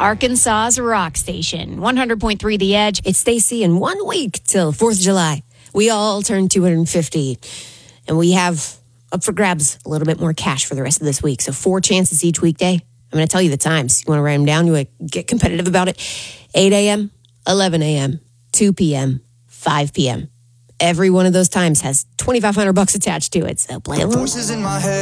Arkansas's rock station, 100.3 The Edge. It's Stacy. In 1 week till 4th of July, we all turn 250. And we have up for grabs a little bit more cash for the rest of this week. So 4 chances each weekday. I'm going to tell you the times. You want to write them down? You want to get competitive about it? 8 a.m., 11 a.m., 2 p.m., 5 p.m. Every one of those times has $2,500 attached to it. So play along.